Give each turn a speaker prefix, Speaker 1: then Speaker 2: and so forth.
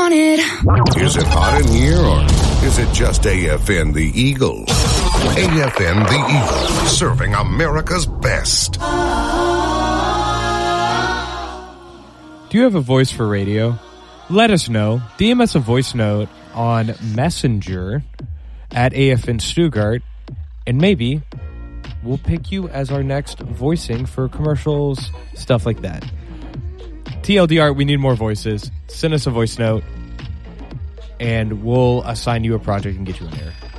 Speaker 1: want it.
Speaker 2: Is it hot in here or is it just AFN the Eagle? AFN the Eagle, serving America's best.
Speaker 3: Do you have a voice for radio? Let us know. DM us a voice note on Messenger at AFN Stuttgart, and maybe we'll pick you as our next voicing for commercials, stuff like that. TLDR, we need more voices. Send us a voice note, and we'll assign you a project and get you in there.